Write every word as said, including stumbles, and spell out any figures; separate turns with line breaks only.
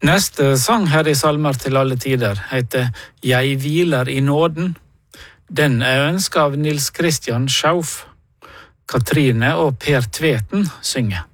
Neste sang her i Salmer til alle tider heter «Jeg hviler i nåden». Den er ønsket av Nils Christian Schauf. Katrine og Per Tveten synger.